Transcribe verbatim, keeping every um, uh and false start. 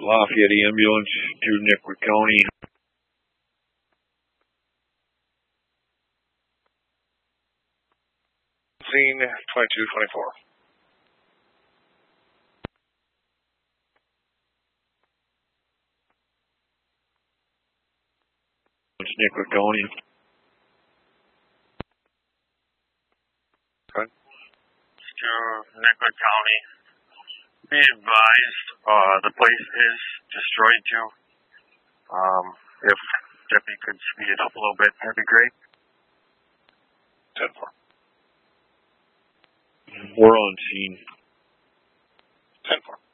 Lafayette ambulance to Nickwit County. Scene twenty-two twenty-four. It's Nickwit County. Okay. To Nickwit County. Be advised, uh, the place is destroyed too. Um, if Deputy could speed it up a little bit, that'd be great. ten four. We're on scene. ten four.